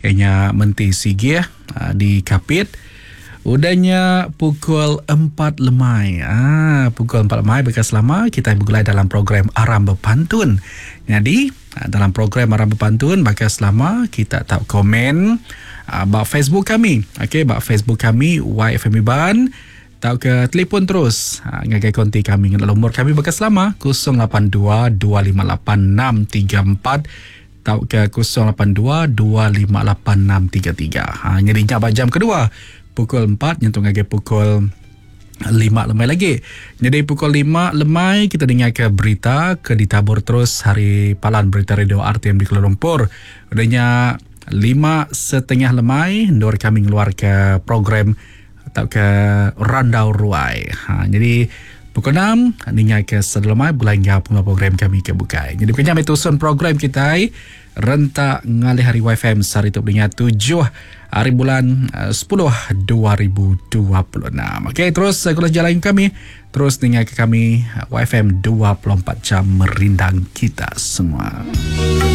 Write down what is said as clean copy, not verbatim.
Kayaknya menti sigi di Kapit. Udahnya pukul 4 lemai. Pukul 4 lemai bekas lama kita mulai dalam program Aram Berpantun. Jadi dalam program Aram Berpantun bekas lama kita tak komen bak Facebook kami. Okey, bak Facebook kami YFM Iban. Tahu ke telefon terus ngagai konti kami dengan nomor kami bekas lama 082-258-634. Tahu ke 082-258-633. Jadi nyabak jam kedua pukul 4 nyentuh ngagai pukul 5 lemai lagi. Jadi pukul 5 lemai kita dengar ke berita ke ditabur terus hari palan berita radio RTM di Kuala Lumpur. Udahnya 5:30 lemai Nur kami keluar ke program atau ke Randau Ruai. Jadi pukul 6 dengar ke sedelemai bulan gabung program kami ke bukai. Jadi bukannya metusun program kita rentak ngalih hari YFM sehari itu dengan 7 hari bulan 10 2026. Okey, terus kalau jalan kami terus dengar ke kami YFM 24 jam merindang kita semua.